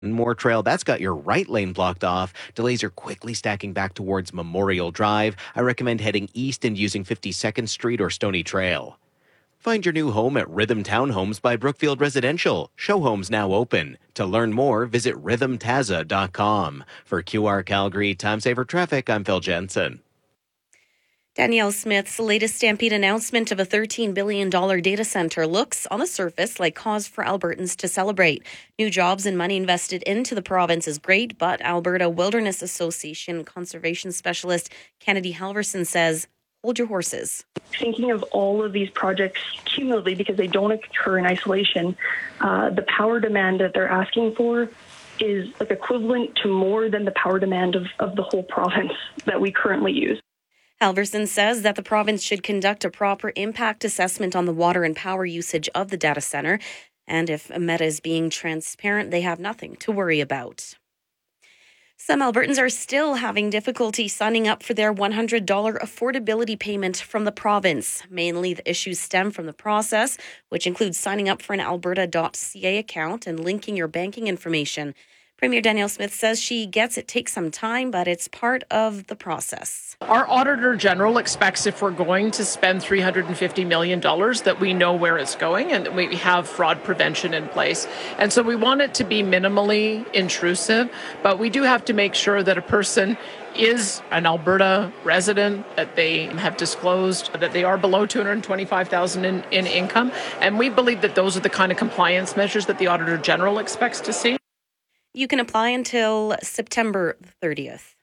Moore Trail, that's got your right lane blocked off. Delays are quickly stacking back towards Memorial Drive. I recommend heading east and using 52nd Street or Stony Trail. Find your new home at Rhythm Townhomes by Brookfield Residential. Show homes now open. To learn more, visit rhythmtaza.com. For QR Calgary Time Saver Traffic, I'm Phil Jensen. Danielle Smith's latest Stampede announcement of a $13 billion data centre looks, on the surface, like cause for Albertans to celebrate. New jobs and money invested into the province is great, but Alberta Wilderness Association conservation specialist Kennedy Halverson says, hold your horses. Thinking of all of these projects cumulatively, because they don't occur in isolation, the power demand that they're asking for is like equivalent to more than the power demand of the whole province that we currently use. Halverson says that the province should conduct a proper impact assessment on the water and power usage of the data centre. And if Meta is being transparent, they have nothing to worry about. Some Albertans are still having difficulty signing up for their $100 affordability payment from the province. Mainly the issues stem from the process, which includes signing up for an alberta.ca account and linking your banking information. Premier Danielle Smith says she gets it takes some time, but it's part of the process. Our Auditor General expects if we're going to spend $350 million that we know where it's going and we have fraud prevention in place. And so we want it to be minimally intrusive, but we do have to make sure that a person is an Alberta resident, that they have disclosed that they are below $225,000 in income. And we believe that those are the kind of compliance measures that the Auditor General expects to see. You can apply until September 30th.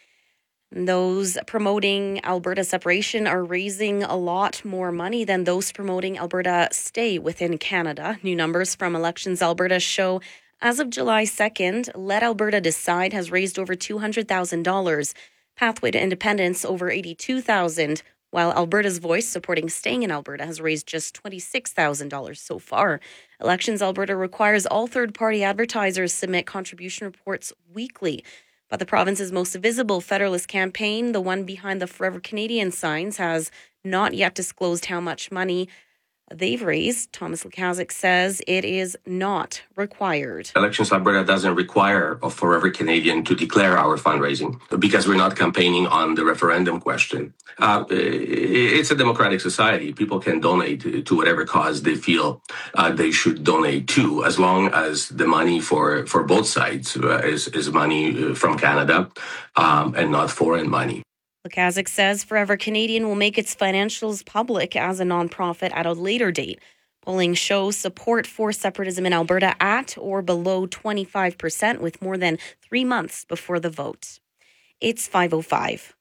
Those promoting Alberta separation are raising a lot more money than those promoting Alberta stay within Canada. New numbers from Elections Alberta show as of July 2nd, Let Alberta Decide has raised over $200,000. Pathway to Independence over $82,000, while Alberta's Voice, supporting staying in Alberta, has raised just $26,000 so far. Elections Alberta requires all third-party advertisers submit contribution reports weekly. But the province's most visible Federalist campaign, the one behind the Forever Canadian signs, has not yet disclosed how much money they've raised. Thomas Lukaszuk says it is not required. Elections Alberta doesn't require a Forever Canadian to declare our fundraising because we're not campaigning on the referendum question. It's a democratic society. People can donate to whatever cause they feel they should donate to, as long as the money for both sides is money from Canada and not foreign money. Lukaszuk says Forever Canadian will make its financials public as a nonprofit at a later date. Polling shows support for separatism in Alberta at or below 25%, with more than 3 months before the vote. It's 5:05.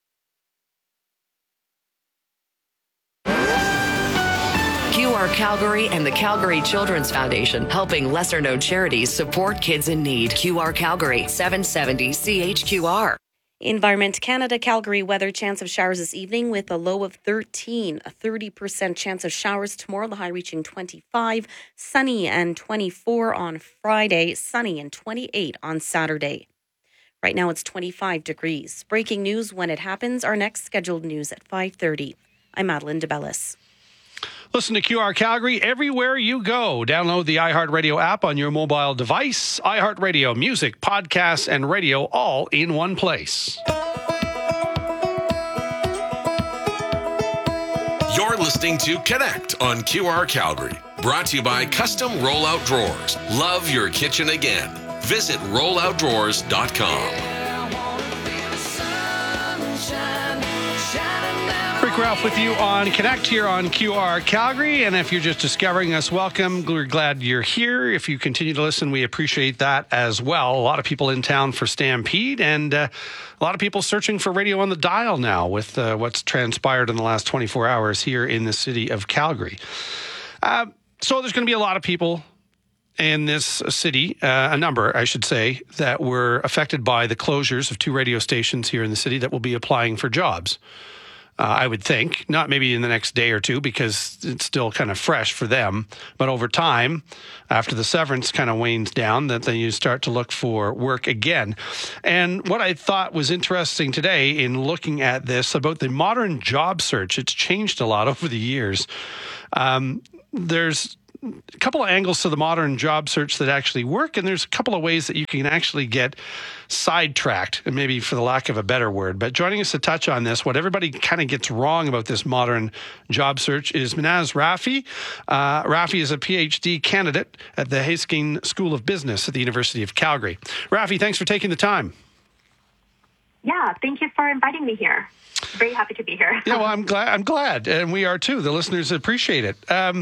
QR Calgary and the Calgary Children's Foundation, helping lesser-known charities support kids in need. QR Calgary, 770 CHQR. Environment Canada Calgary weather, chance of showers this evening with a low of 13, a 30% chance of showers tomorrow, the high reaching 25, sunny and 24 on Friday, sunny and 28 on Saturday. Right now it's 25 degrees. Breaking news when it happens. Our next scheduled news at 5:30. I'm Madeline DeBellis. Listen to QR Calgary everywhere you go. Download the iHeartRadio app on your mobile device. iHeartRadio, music, podcasts, and radio all in one place. You're listening to Connect on QR Calgary. Brought to you by Custom Rollout Drawers. Love your kitchen again. Visit rolloutdrawers.com. Rick Ralph with you on Connect here on QR Calgary. And if you're just discovering us, welcome. We're glad you're here. If you continue to listen, we appreciate that as well. A lot of people in town for Stampede and a lot of people searching for radio on the dial now with what's transpired in the last 24 hours here in the city of Calgary. So there's going to be a lot of people in this city, a number, I should say, that were affected by the closures of 2 radio stations here in the city that will be applying for jobs. I would think, not maybe in the next day or two because it's still kind of fresh for them. But over time, after the severance kind of wanes down, that then you start to look for work again. And what I thought was interesting today in looking at this about the modern job search, it's changed a lot over the years. There's a couple of angles to the modern job search that actually work, and there's a couple of ways that you can actually get sidetracked, and maybe for the lack of a better word. But joining us to touch on this, what everybody kind of gets wrong about this modern job search is Minaz Rafi. Rafi is a PhD candidate at the Haskine School of Business at the University of Calgary. Rafi, thanks for taking the time. Yeah, thank you for inviting me here. Very happy to be here. Yeah, well, I'm glad, and we are too. The listeners appreciate it.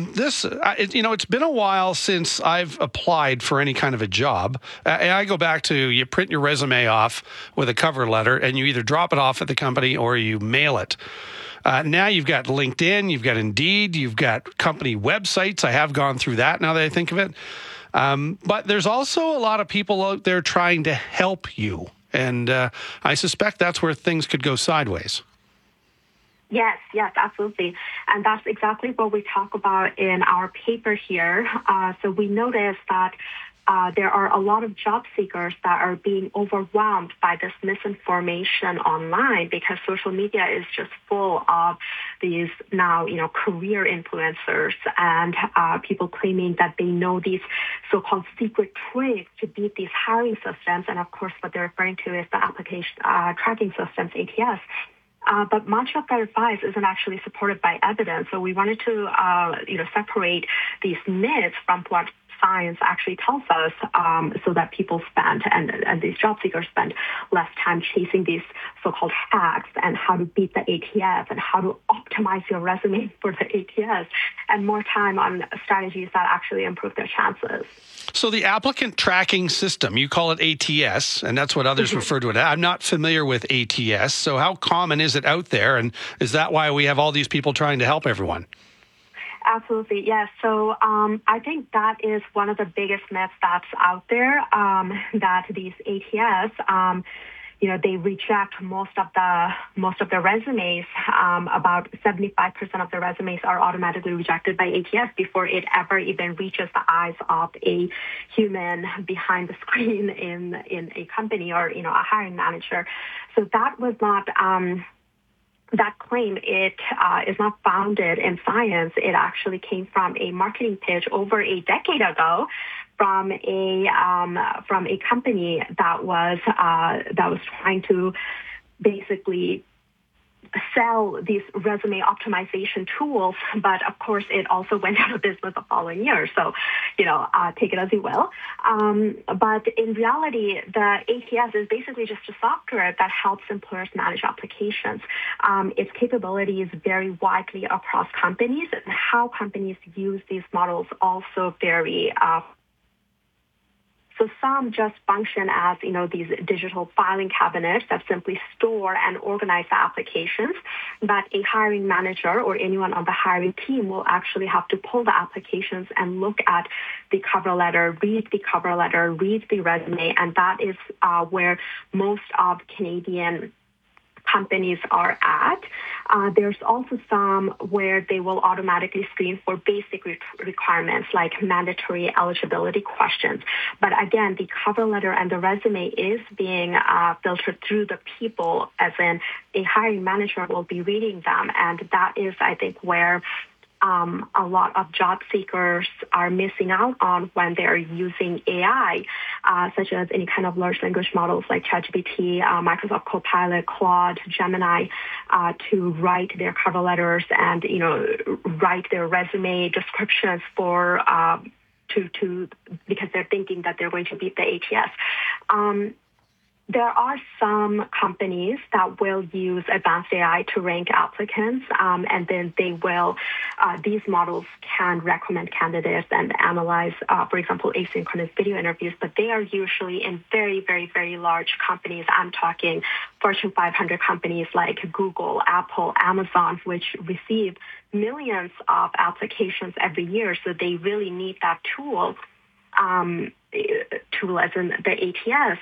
It's been a while since I've applied for any kind of a job. And I go back to you print your resume off with a cover letter, and you either drop it off at the company or you mail it. Now you've got LinkedIn, you've got Indeed, you've got company websites. I have gone through that now that I think of it. But there's also a lot of people out there trying to help you. And I suspect that's where things could go sideways. Yes, absolutely. And that's exactly what we talk about in our paper here. So we noticed that there are a lot of job seekers that are being overwhelmed by this misinformation online because social media is just full of these now, career influencers and people claiming that they know these so-called secret tricks to beat these hiring systems. And of course, what they're referring to is the application tracking systems, ATS. But much of that advice isn't actually supported by evidence. So we wanted to, separate these myths from what science actually tells us, so that people spend and these job seekers spend less time chasing these so-called hacks and how to beat the ATS and how to optimize your resume for the ATS, and more time on strategies that actually improve their chances. So the applicant tracking system, you call it ATS, and that's what others refer to it. I'm not familiar with ATS, so how common is it out there, and is that why we have all these people trying to help everyone? Absolutely, yes. So I think that is one of the biggest myths that's out there, that these ATS, they reject most of the resumes. About 75% of the resumes are automatically rejected by ATS before it ever even reaches the eyes of a human behind the screen in a company or a hiring manager. So that was not. That claim, it is not founded in science. It actually came from a marketing pitch over a decade ago from a company that was trying to basically sell these resume optimization tools, but of course it also went out of business the following year. So, take it as you will. But in reality, the ATS is basically just a software that helps employers manage applications. Its capabilities vary widely across companies, and how companies use these models also vary. So some just function as, these digital filing cabinets that simply store and organize the applications. But a hiring manager or anyone on the hiring team will actually have to pull the applications and look at the cover letter, read the resume. And that is where most of Canadian companies are at. There's also some where they will automatically screen for basic requirements like mandatory eligibility questions. But again, the cover letter and the resume is being filtered through the people, as in a hiring manager will be reading them. And that is, I think, where a lot of job seekers are missing out on when they're using AI, such as any kind of large language models like ChatGPT, Microsoft Copilot, Claude, Gemini, to write their cover letters and, write their resume descriptions for because they're thinking that they're going to beat the ATS. There are some companies that will use advanced AI to rank applicants, and then they will, these models can recommend candidates and analyze, for example, asynchronous video interviews, but they are usually in very, very, very large companies. I'm talking Fortune 500 companies like Google, Apple, Amazon, which receive millions of applications every year, so they really need that tool as in the ATS,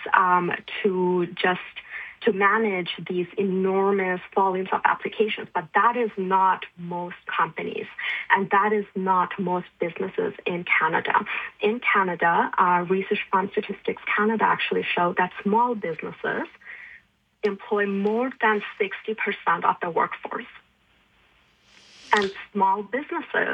to manage these enormous volumes of applications. But that is not most companies, and that is not most businesses in Canada. In Canada, research from Statistics Canada actually showed that small businesses employ more than 60% of the workforce. And small businesses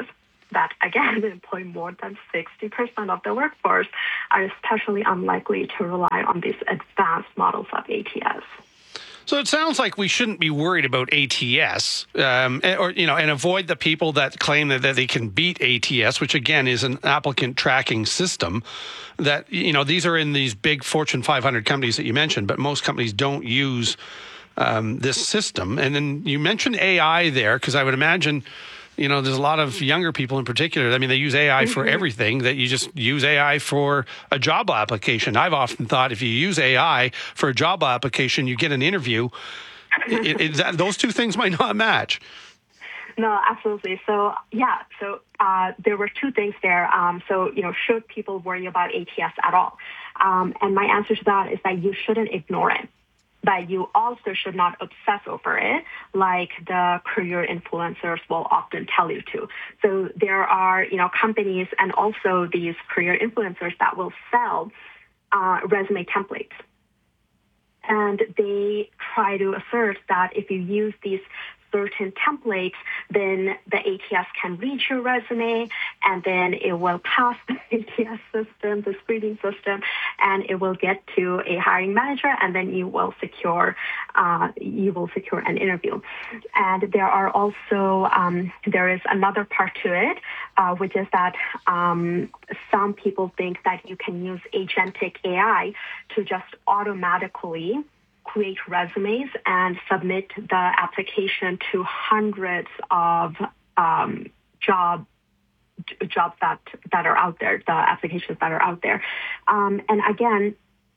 that, again, employ more than 60% of the workforce, are especially unlikely to rely on these advanced models of ATS. So it sounds like we shouldn't be worried about ATS, and avoid the people that claim that they can beat ATS, which again is an applicant tracking system. That these are in these big Fortune 500 companies that you mentioned, but most companies don't use this system. And then you mentioned AI there, because I would imagine, there's a lot of younger people in particular. I mean, they use AI for everything, that you just use AI for a job application. I've often thought if you use AI for a job application, you get an interview. Those two things might not match. No, absolutely. So, there were two things there. Should people worry about ATS at all? And my answer to that is that you shouldn't ignore it. But you also should not obsess over it like the career influencers will often tell you to. So there are, companies and also these career influencers that will sell resume templates. And they try to assert that if you use these certain templates, then the ATS can read your resume, and then it will pass the ATS system, the screening system, and it will get to a hiring manager, and then you will secure an interview. And there are also there is another part to it, which is that some people think that you can use agentic AI to just automatically create resumes and submit the application to hundreds of jobs that are out there, the applications that are out there. And again,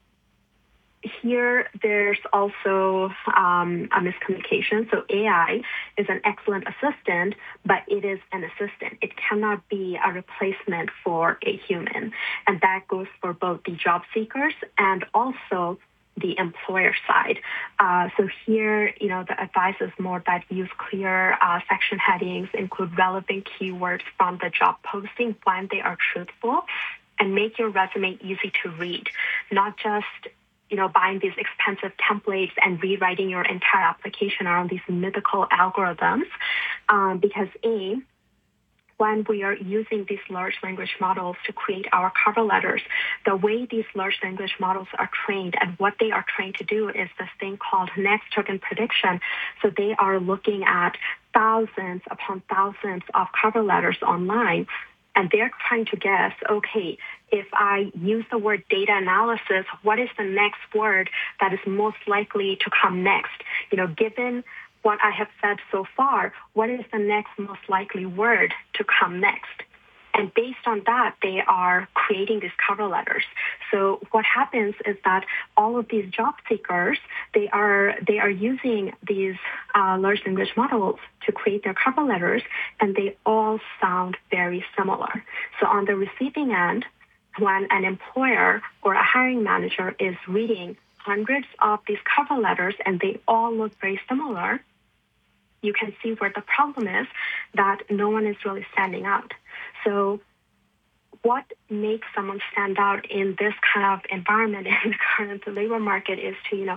here there's also a miscommunication. So AI is an excellent assistant, but it is an assistant. It cannot be a replacement for a human. And that goes for both the job seekers and also the employer side. So here, the advice is more that use clear section headings, include relevant keywords from the job posting when they are truthful, and make your resume easy to read, not just buying these expensive templates and rewriting your entire application around these mythical algorithms, because when we are using these large language models to create our cover letters, the way these large language models are trained and what they are trained to do is this thing called next token prediction. So they are looking at thousands upon thousands of cover letters online, and they're trying to guess, okay, if I use the word data analysis, what is the next word that is most likely to come next? Given what I have said so far, what is the next most likely word to come next? And based on that, they are creating these cover letters. So what happens is that all of these job seekers, they are using these large language models to create their cover letters, and they all sound very similar. So on the receiving end, when an employer or a hiring manager is reading hundreds of these cover letters and they all look very similar, you can see where the problem is, that no one is really standing out. So what makes someone stand out in this kind of environment in the current labor market is to,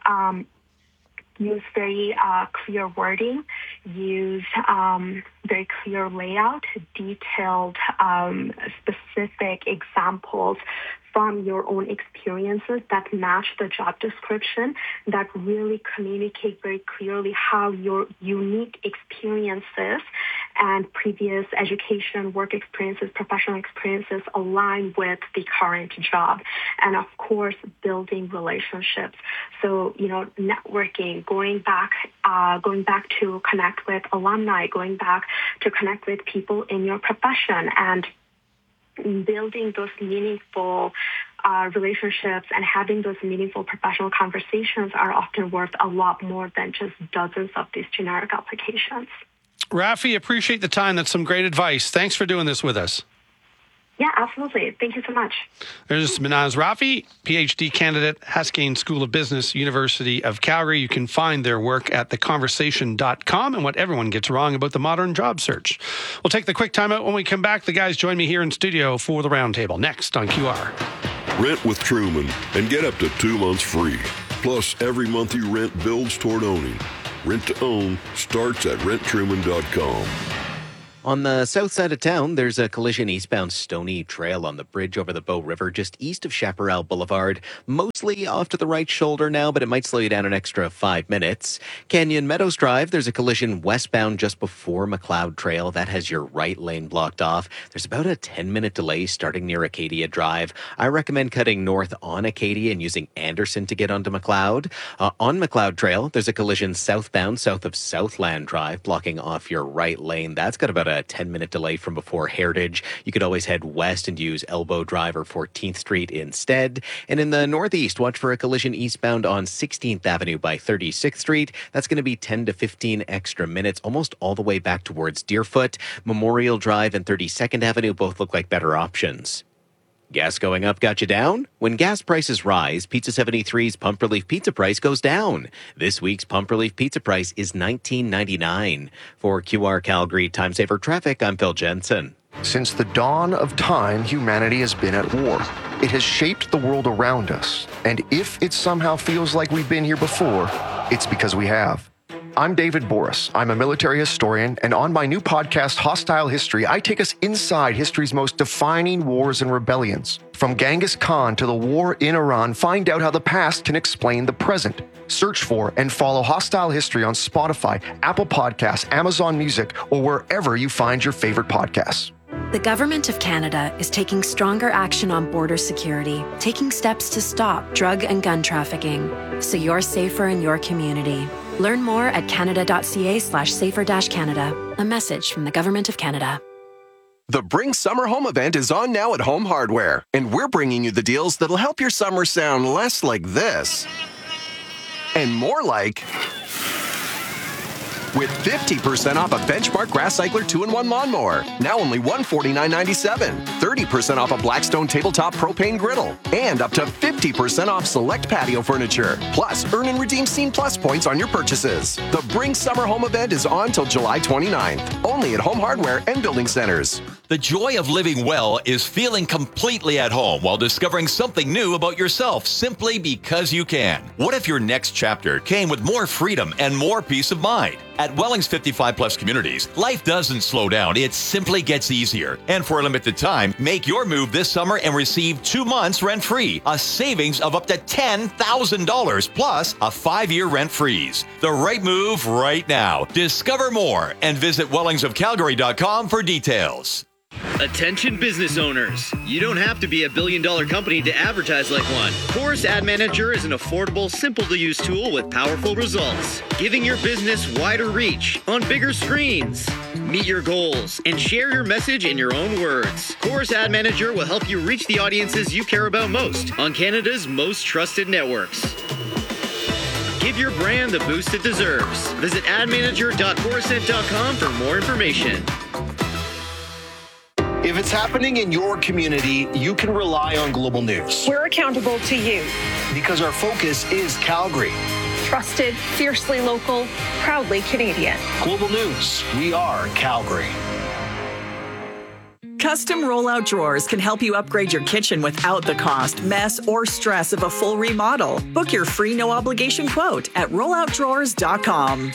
use very clear wording, use very clear layout, detailed, specific examples from your own experiences that match the job description, that really communicate very clearly how your unique experiences and previous education, work experiences, professional experiences align with the current job. And of course, building relationships. So, networking, going back to connect with alumni, going back to connect with people in your profession, and building those meaningful relationships and having those meaningful professional conversations are often worth a lot more than just dozens of these generic applications. Rafi, appreciate the time. That's some great advice. Thanks for doing this with us. Yeah, absolutely. Thank you so much. There's Minaz Rafi, PhD candidate, Haskayne School of Business, University of Calgary. You can find their work at theconversation.com and what everyone gets wrong about the modern job search. We'll take the quick time out. When we come back, the guys join me here in studio for the roundtable. Next on QR. Rent with Truman and get up to 2 months free. Plus, every month you rent builds toward owning. Rent to own starts at renttruman.com. On the south side of town, there's a collision eastbound Stony Trail on the bridge over the Bow River just east of Chaparral Boulevard. Mostly off to the right shoulder now, but it might slow you down an extra 5 minutes. Canyon Meadows Drive, there's a collision westbound just before McLeod Trail. That has your right lane blocked off. There's about a 10-minute delay starting near Acadia Drive. I recommend cutting north on Acadia and using Anderson to get onto McLeod. On McLeod Trail, there's a collision southbound south of Southland Drive, blocking off your right lane. That's got about a 10-minute delay from before Heritage. You could always head west and use Elbow Drive or 14th Street instead. And in the northeast, watch for a collision eastbound on 16th Avenue by 36th Street. That's going to be 10 to 15 extra minutes, almost all the way back towards Deerfoot. Memorial Drive and 32nd Avenue both look like better options. Gas going up got you down? When gas prices rise, Pizza 73's Pump Relief Pizza price goes down. This week's Pump Relief Pizza price is $19.99. For QR Calgary Time Saver Traffic, I'm Phil Jensen. Since the dawn of time, humanity has been at war. It has shaped the world around us. And if it somehow feels like we've been here before, it's because we have. I'm David Boris. I'm a military historian, and on my new podcast, Hostile History, I take us inside history's most defining wars and rebellions. From Genghis Khan to the war in Iran, find out how the past can explain the present. Search for and follow Hostile History on Spotify, Apple Podcasts, Amazon Music, or wherever you find your favorite podcasts. The Government of Canada is taking stronger action on border security, taking steps to stop drug and gun trafficking, so you're safer in your community. Learn more at canada.ca/safer-canada. A message from the Government of Canada. The Bring Summer Home event is on now at Home Hardware, and we're bringing you the deals that'll help your summer sound less like this and more like... With 50% off a Benchmark Grass Cycler 2-in-1 lawnmower, now only $149.97. 30% off a Blackstone tabletop propane griddle, and up to 50% off select patio furniture. Plus, earn and redeem Scene Plus points on your purchases. The Bring Summer Home event is on till July 29th, only at Home Hardware and Building Centers. The joy of living well is feeling completely at home while discovering something new about yourself simply because you can. What if your next chapter came with more freedom and more peace of mind? At Welling's 55 Plus Communities, life doesn't slow down, it simply gets easier. And for a limited time, make your move this summer and receive 2 months rent-free, a savings of up to $10,000, plus a 5-year rent freeze. The right move right now. Discover more and visit wellingsofcalgary.com for details. Attention business owners. You don't have to be a billion-dollar company to advertise like one. Chorus Ad Manager is an affordable, simple-to-use tool with powerful results, giving your business wider reach on bigger screens. Meet your goals and share your message in your own words. Chorus Ad Manager will help you reach the audiences you care about most on Canada's most trusted networks. Give your brand the boost it deserves. Visit admanager.chorusnet.com for more information. If it's happening in your community, you can rely on Global News. We're accountable to you. Because our focus is Calgary. Trusted, fiercely local, proudly Canadian. Global News, we are Calgary. Custom rollout drawers can help you upgrade your kitchen without the cost, mess, or stress of a full remodel. Book your free no-obligation quote at rolloutdrawers.com.